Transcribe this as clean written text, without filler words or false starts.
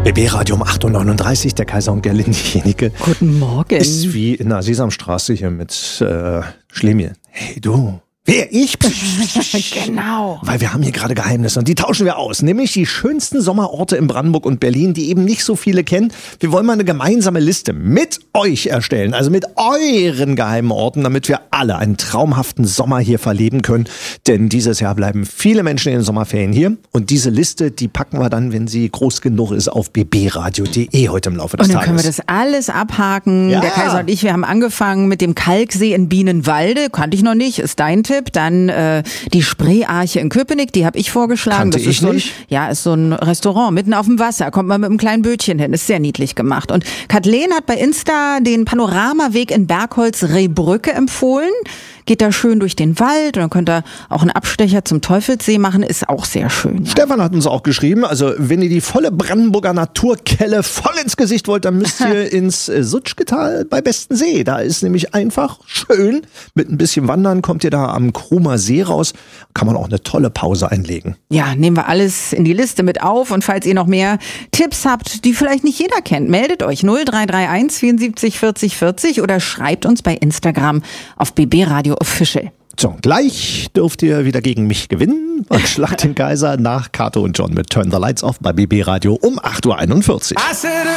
BB Radio um 8.39 Uhr, der Kaiser und Gerlinde Jenike. Guten Morgen. Ist wie in der Sesamstraße hier mit Schlemiel. Hey du, wer ich bin? Genau. Weil wir haben hier gerade Geheimnisse und die tauschen wir aus. Nämlich die schönsten Sommerorte in Brandenburg und Berlin, die eben nicht so viele kennen. Wir wollen mal eine gemeinsame Liste mit euch erstellen, also mit euren geheimen Orten, damit wir alle einen traumhaften Sommer hier verleben können. Denn dieses Jahr bleiben viele Menschen in den Sommerferien hier. Und diese Liste, die packen wir dann, wenn sie groß genug ist, auf bbradio.de heute im Laufe des Und dann Tages. können wir das alles abhaken. Ja. Der Kaiser und ich, wir haben angefangen mit dem Kalksee in Bienenwalde. Kannte ich noch nicht, ist dein Tipp. Dann die Spreearche in Köpenick, die habe ich vorgeschlagen. Kannte das ich ist so nicht. ist so ein Restaurant mitten auf dem Wasser. Kommt man mit einem kleinen Bötchen hin. Ist sehr niedlich gemacht. Und Kathleen hat bei Insta den Panoramaweg in Bergholz-Rehbrücke empfohlen. Geht da schön durch den Wald und dann könnt ihr auch einen Abstecher zum Teufelssee machen, ist auch sehr schön. Ja. Stefan hat uns auch geschrieben, also wenn ihr die volle Brandenburger Naturkelle voll ins Gesicht wollt, dann müsst ihr ins Sutschgetal bei Bestensee. Da ist nämlich einfach schön. Mit ein bisschen Wandern kommt ihr da am Krumer See raus. Kann man auch eine tolle Pause einlegen. Ja, nehmen wir alles in die Liste mit auf und falls ihr noch mehr Tipps habt, die vielleicht nicht jeder kennt, meldet euch 0331 74 40 40 oder schreibt uns bei Instagram auf BB Radio Official. So, gleich dürft ihr wieder gegen mich gewinnen. Und Schlag den Kaiser nach Kato und John mit Turn the Lights Off bei BB Radio um 8.41 Uhr.